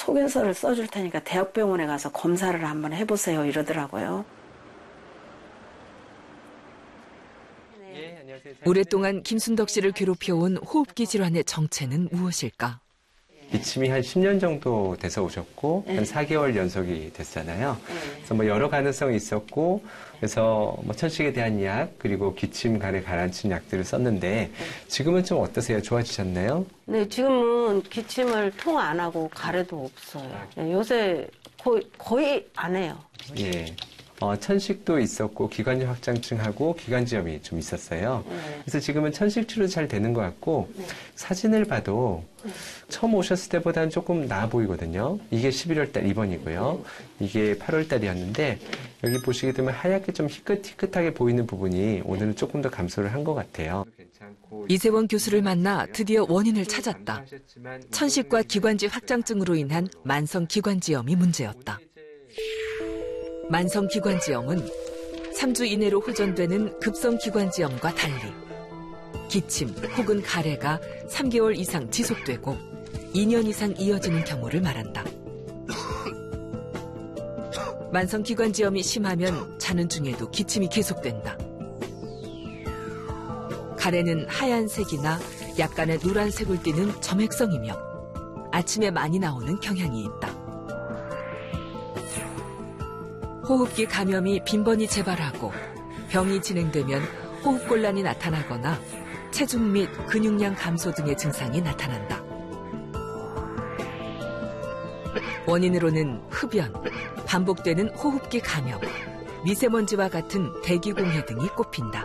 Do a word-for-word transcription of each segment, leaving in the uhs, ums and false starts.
소견서를 써줄 테니까 대학병원에 가서 검사를 한번 해보세요 이러더라고요. 오랫동안 김순덕 씨를 괴롭혀온 호흡기 질환의 정체는 무엇일까? 기침이 한 십 년 정도 돼서 오셨고 네. 한 사 개월 연속이 됐잖아요. 네. 그래서 뭐 여러 가능성이 있었고 그래서 뭐 천식에 대한 약 그리고 기침, 가래 가라앉히는 약들을 썼는데 네. 지금은 좀 어떠세요? 좋아지셨나요? 네, 지금은 기침을 통 안 하고 가래도 없어요. 네, 요새 거의, 거의 안 해요. 예. 어, 천식도 있었고 기관지 확장증하고 기관지염이 좀 있었어요. 네. 그래서 지금은 천식 치료 잘 되는 것 같고 네. 사진을 봐도 네. 처음 오셨을 때보다는 조금 나아 보이거든요. 이게 십일월 달 입원이고요. 네. 이게 팔월 달이었는데 여기 보시게 되면 하얗게 좀 희끗희끗하게 보이는 부분이 오늘은 조금 더 감소를 한 것 같아요. 이세원 교수를 만나 드디어 원인을 찾았다. 천식과 기관지 확장증으로 인한 만성 기관지염이 문제였다. 만성 기관지염은 삼 주 이내로 호전되는 급성 기관지염과 달리 기침 혹은 가래가 삼 개월 이상 지속되고 이 년 이상 이어지는 경우를 말한다. 만성 기관지염이 심하면 자는 중에도 기침이 계속된다. 가래는 하얀색이나 약간의 노란색을 띠는 점액성이며 아침에 많이 나오는 경향이 있다. 호흡기 감염이 빈번히 재발하고 병이 진행되면 호흡곤란이 나타나거나 체중 및 근육량 감소 등의 증상이 나타난다. 원인으로는 흡연, 반복되는 호흡기 감염, 미세먼지와 같은 대기공해 등이 꼽힌다.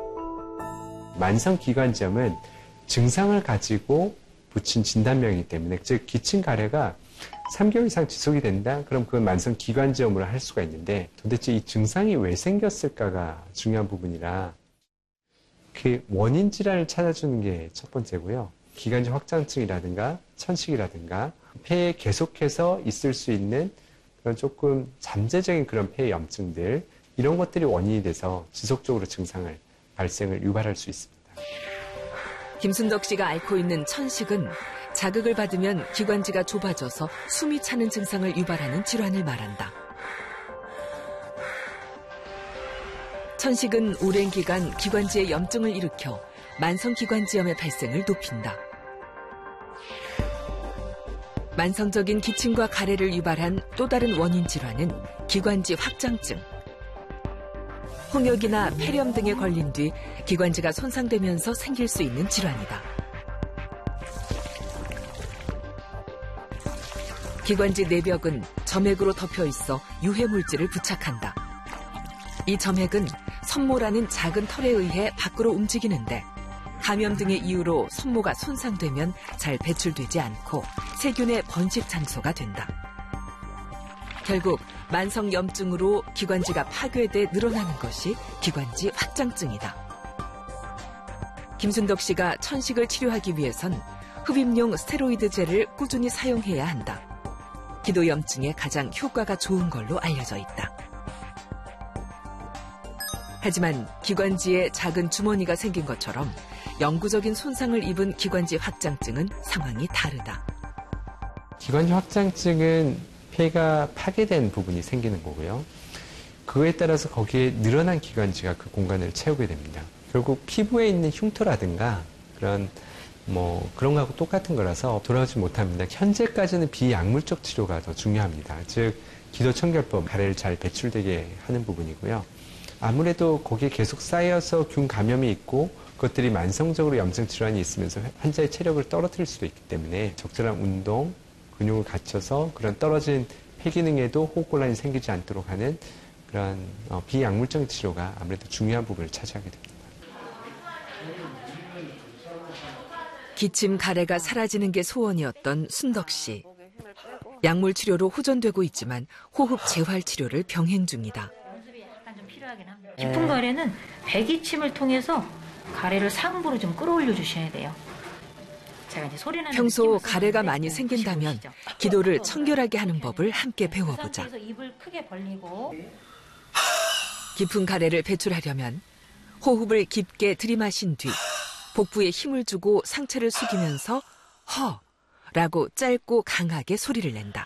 만성기관지염은 증상을 가지고 붙인 진단명이기 때문에 즉 기침 가래가 삼 개월 이상 지속이 된다? 그럼 그건 만성기관지염으로 할 수가 있는데 도대체 이 증상이 왜 생겼을까가 중요한 부분이라 그 원인 질환을 찾아주는 게 첫 번째고요. 기관지 확장증이라든가 천식이라든가 폐에 계속해서 있을 수 있는 그런 조금 잠재적인 그런 폐 염증들 이런 것들이 원인이 돼서 지속적으로 증상을 발생을 유발할 수 있습니다. 김순덕 씨가 앓고 있는 천식은 자극을 받으면 기관지가 좁아져서 숨이 차는 증상을 유발하는 질환을 말한다. 천식은 오랜 기간 기관지에 염증을 일으켜 만성기관지염의 발생을 높인다. 만성적인 기침과 가래를 유발한 또 다른 원인 질환은 기관지 확장증. 홍역이나 폐렴 등에 걸린 뒤 기관지가 손상되면서 생길 수 있는 질환이다. 기관지 내벽은 점액으로 덮여 있어 유해물질을 부착한다. 이 점액은 섬모라는 작은 털에 의해 밖으로 움직이는데 감염 등의 이유로 섬모가 손상되면 잘 배출되지 않고 세균의 번식 장소가 된다. 결국 만성염증으로 기관지가 파괴돼 늘어나는 것이 기관지 확장증이다. 김순덕 씨가 천식을 치료하기 위해선 흡입용 스테로이드제를 꾸준히 사용해야 한다. 기도염증에 가장 효과가 좋은 걸로 알려져 있다. 하지만 기관지에 작은 주머니가 생긴 것처럼 영구적인 손상을 입은 기관지 확장증은 상황이 다르다. 기관지 확장증은 폐가 파괴된 부분이 생기는 거고요. 그거에 따라서 거기에 늘어난 기관지가 그 공간을 채우게 됩니다. 결국 피부에 있는 흉터라든가 그런 뭐 그런 거하고 똑같은 거라서 돌아오지 못합니다. 현재까지는 비약물적 치료가 더 중요합니다. 즉 기도청결법, 가래를 잘 배출되게 하는 부분이고요. 아무래도 거기에 계속 쌓여서 균 감염이 있고 그것들이 만성적으로 염증 질환이 있으면서 환자의 체력을 떨어뜨릴 수도 있기 때문에 적절한 운동, 근육을 갖춰서 그런 떨어진 폐 기능에도 호흡곤란이 생기지 않도록 하는 그런 어, 비약물적 치료가 아무래도 중요한 부분을 차지하게 됩니다. 기침 가래가 사라지는 게 소원이었던 순덕 씨. 약물 치료로 호전되고 있지만 호흡 재활 치료를 병행 중이다. 깊은 가래는 배기침을 통해서 가래를 상부로 좀 끌어올려 주셔야 돼요. 제가 이제 소리 나는 평소 가래가 많이 생긴다면 기도를 청결하게 하는 법을 함께 배워보자. 입을 크게 벌리고 깊은 가래를 배출하려면 호흡을 깊게 들이마신 뒤 복부에 힘을 주고 상체를 숙이면서 허라고 짧고 강하게 소리를 낸다.